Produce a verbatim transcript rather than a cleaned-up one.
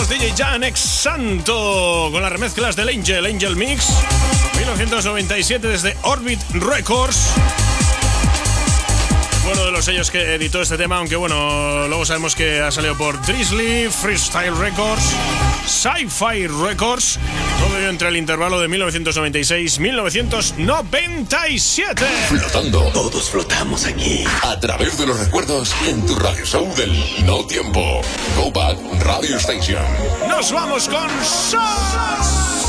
Escuchamos D J Janex Santo con las remezclas del Angel, Angel Mix, mil novecientos noventa y siete desde Orbit Records. Uno de los sellos que editó este tema, aunque bueno, luego sabemos que ha salido por Drizzly, Freestyle Records, Sci-Fi Records, todo ello entre el intervalo de mil novecientos noventa y seis a mil novecientos noventa y siete. Flotando. Todos flotamos aquí. A través de los recuerdos en tu radio show del no tiempo. Go Back Radio Station. Nos vamos con Sos.